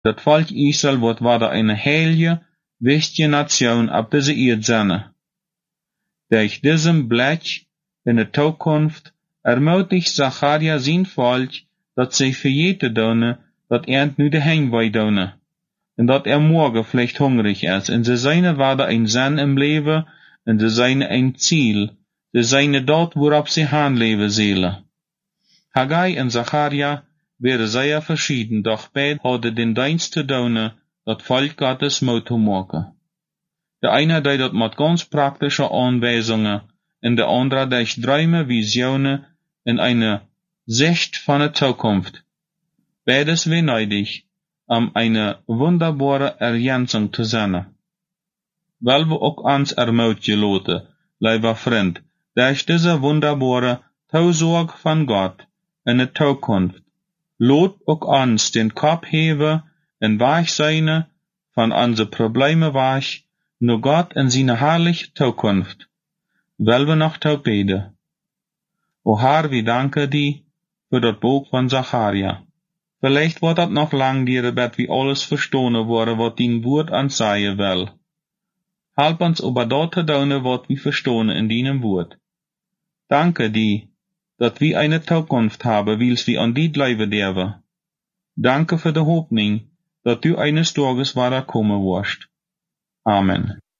Dat Volk Israel wordt worden eine heilige, wichtige Nation ab diese Erde sein. Durch diesem Blick in de Zukunft ermutigt Zacharia zijn Volk, dat zij vergeten doen, dat nu de Heimweg doen. En dat morgen vielleicht hungrig ist. En ze zijn worden ein Sinn im Leben, en ze zijn ein Ziel. Ze zijn dort, worauf sie handleven zullen. Haggai en Zacharia werden sehr verschieden, doch beide hadden den Dienst te doen, dat Volk Gottes moed te maken. De eine deed dat met ganz praktische Anweisungen, en de andere durch Träume, Visionen en eine Sicht von der Zukunft. Beides wäre nötig, eine wunderbare Ergänzung zu sein. Weil wir auch uns ermutigen lassen, lieber Freund, durch diese wunderbare Zusorge von Gott in der Zukunft, lot auch uns den Kopf heben und weich sein von unsere Probleme weich, nur Gott in seine herrliche Zukunft. Weil wir noch zu beten. O Herr, wir danken dir für das Buch von Zacharia. Vielleicht wird das noch lang dienen, bis wir alles verstehen worden, was dein Wort uns sagen will. Help uns aber dort zu tun, was wir verstehen in deinem Wort. Danke dir, dass wir eine Zukunft haben, weil wir an dir bleiben dürfen. Danke für die Hoffnung, dass du eines Tages wieder kommen wirst. Amen.